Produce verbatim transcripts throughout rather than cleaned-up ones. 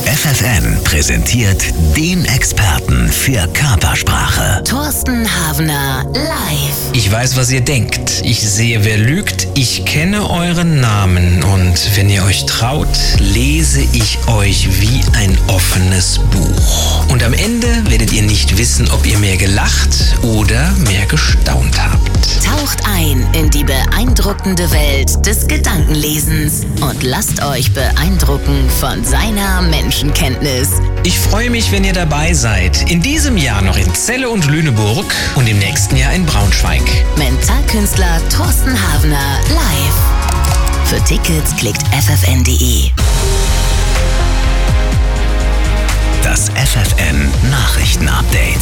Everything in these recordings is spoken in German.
F F N präsentiert den Experten für Körpersprache. Thorsten Havener live. Ich weiß, was ihr denkt. Ich sehe, wer lügt. Ich kenne euren Namen. Und wenn ihr euch traut, lese ich euch wie ein offenes Buch. Und am Ende werdet ihr nicht wissen, ob ihr mehr gelacht oder mehr gestaunt habt. Taucht ein in die beeindruckende Welt des Gedankenlesens und lasst euch beeindrucken von seiner Menschenkenntnis. Ich freue mich, wenn ihr dabei seid. In diesem Jahr noch in Celle und Lüneburg und im nächsten Jahr in Braunschweig. Mentalkünstler Thorsten Havener live. Für Tickets klickt f f n punkt d e. Das F F N Nachrichtenupdate.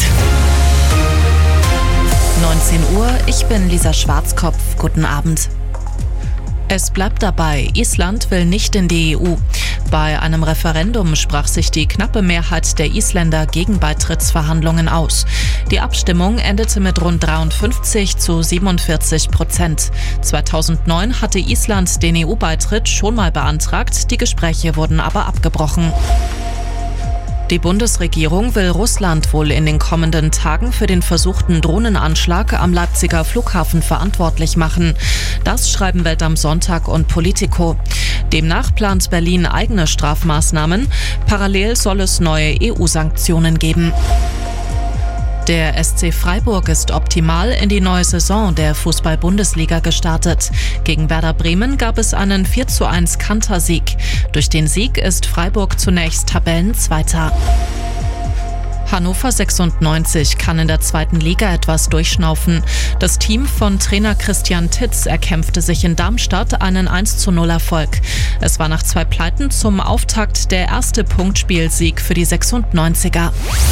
neunzehn Uhr, ich bin Lisa Schwarzkopf. Guten Abend. Es bleibt dabei, Island will nicht in die E U. Bei einem Referendum sprach sich die knappe Mehrheit der Isländer gegen Beitrittsverhandlungen aus. Die Abstimmung endete mit rund dreiundfünfzig zu siebenundvierzig Prozent. zweitausendneun hatte Island den E U-Beitritt schon mal beantragt, die Gespräche wurden aber abgebrochen. Die Bundesregierung will Russland wohl in den kommenden Tagen für den versuchten Drohnenanschlag am Leipziger Flughafen verantwortlich machen. Das schreiben Welt am Sonntag und Politico. Demnach plant Berlin eigene Strafmaßnahmen. Parallel soll es neue E U-Sanktionen geben. Der S C Freiburg ist optimal in die neue Saison der Fußball-Bundesliga gestartet. Gegen Werder Bremen gab es einen vier zu eins Kantersieg. Durch den Sieg ist Freiburg zunächst Tabellenzweiter. Hannover sechsundneunzig kann in der zweiten Liga etwas durchschnaufen. Das Team von Trainer Christian Titz erkämpfte sich in Darmstadt einen eins zu null Erfolg. Es war nach zwei Pleiten zum Auftakt der erste Punktspielsieg für die sechsundneunziger.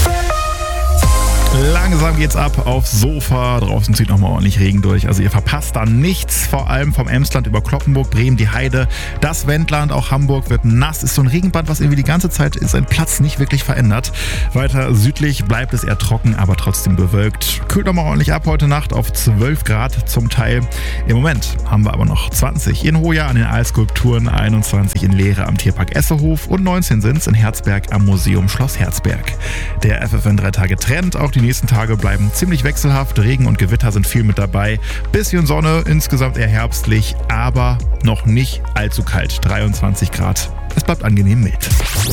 Langsam geht's ab aufs Sofa. Draußen zieht nochmal ordentlich Regen durch. Also ihr verpasst da nichts. Vor allem vom Emsland über Cloppenburg, Bremen, die Heide, das Wendland, auch Hamburg wird nass. Ist so ein Regenband, was irgendwie die ganze Zeit seinen Platz nicht wirklich verändert. Weiter südlich bleibt es eher trocken, aber trotzdem bewölkt. Kühlt nochmal ordentlich ab heute Nacht auf zwölf Grad zum Teil. Im Moment haben wir aber noch zwanzig in Hoya an den Eilskulpturen, einundzwanzig in Lehre am Tierpark Essehof und neunzehn sind es in Herzberg am Museum Schloss Herzberg. Der F F N drei Tage Trend, auch die nächsten Tage bleiben ziemlich wechselhaft. Regen und Gewitter sind viel mit dabei. Bisschen Sonne, insgesamt eher herbstlich, aber noch nicht allzu kalt. dreiundzwanzig Grad. Es bleibt angenehm mild.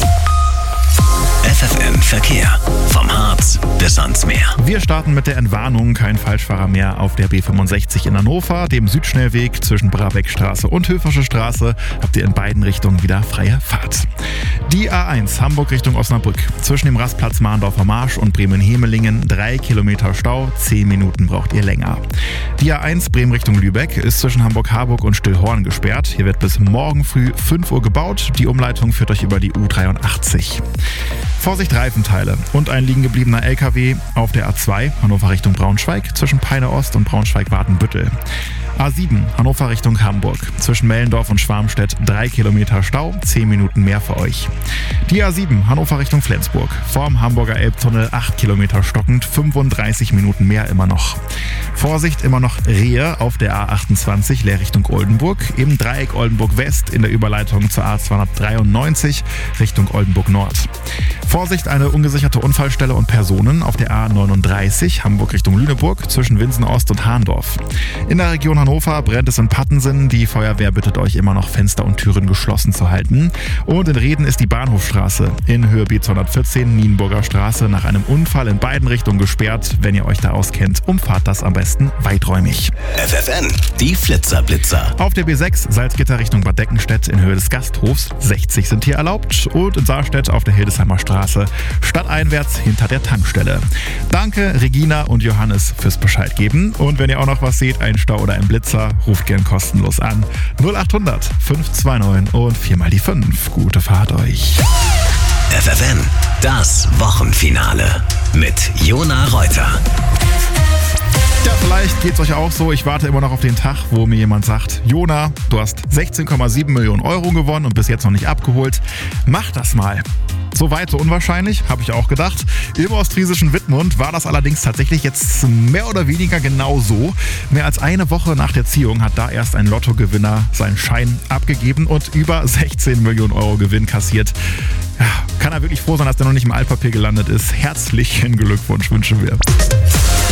F F N Verkehr. Vom Harz bis ans Meer. Wir starten mit der Entwarnung. Kein Falschfahrer mehr auf der B fünfundsechzig in Hannover, dem Südschnellweg zwischen Brabeckstraße und Höfersche Straße. Habt ihr in beiden Richtungen wieder freie Fahrt. Die A eins Hamburg Richtung Osnabrück. Zwischen dem Rastplatz Mahndorfer Marsch und Bremen-Hemelingen drei Kilometer Stau. zehn Minuten braucht ihr länger. Die A eins Bremen Richtung Lübeck ist zwischen Hamburg-Harburg und Stillhorn gesperrt. Hier wird bis morgen früh fünf Uhr gebaut. Die Umleitung führt euch über die U dreiundachtzig. Vorsicht, Reifenteile und ein liegen gebliebener L K W auf der A zwei Hannover Richtung Braunschweig zwischen Peine Ost und Braunschweig-Watenbüttel. A sieben Hannover Richtung Hamburg. Zwischen Mellendorf und Schwarmstedt drei Kilometer Stau, zehn Minuten mehr für euch. Die A sieben Hannover Richtung Flensburg. Vorm Hamburger Elbtunnel acht Kilometer stockend, fünfunddreißig Minuten mehr immer noch. Vorsicht, immer noch Rehe auf der A achtundzwanzig Leer Richtung Oldenburg. Im Dreieck Oldenburg West in der Überleitung zur A zweihundertdreiundneunzig Richtung Oldenburg Nord. Vorsicht, eine ungesicherte Unfallstelle und Personen auf der A neununddreißig Hamburg Richtung Lüneburg zwischen Winsen Ost und Hahndorf. In der Region Hannover brennt es in Pattensen. Die Feuerwehr bittet euch immer noch Fenster und Türen geschlossen zu halten. Und in Reden ist die Bahnhofstraße in Höhe B zweihundertvierzehn Nienburger Straße nach einem Unfall in beiden Richtungen gesperrt. Wenn ihr euch da auskennt, umfahrt das am besten weiträumig. F F N, die Flitzerblitzer. Auf der B sechs Salzgitter Richtung Bad Deckenstedt in Höhe des Gasthofs. sechzig sind hier erlaubt. Und in Saarstedt auf der Hildesheimer Straße stadteinwärts hinter der Tankstelle. Danke Regina und Johannes fürs Bescheid geben. Und wenn ihr auch noch was seht, ein Stau oder ein Blitzer, ruft gern kostenlos an. null achthundert fünf zwei neun und viermal die fünf. Gute Fahrt euch. F F N, das Wochenfinale mit Jona Reuter. Ja, vielleicht geht's euch auch so. Ich warte immer noch auf den Tag, wo mir jemand sagt, Jona, du hast sechzehn Komma sieben Millionen Euro gewonnen und bis jetzt noch nicht abgeholt. Mach das mal. So weit, so unwahrscheinlich, habe ich auch gedacht. Im ostfriesischen Wittmund war das allerdings tatsächlich jetzt mehr oder weniger genau so. Mehr als eine Woche nach der Ziehung hat da erst ein Lottogewinner seinen Schein abgegeben und über sechzehn Millionen Euro Gewinn kassiert. Kann er wirklich froh sein, dass der noch nicht im Altpapier gelandet ist. Herzlichen Glückwunsch wünschen wir.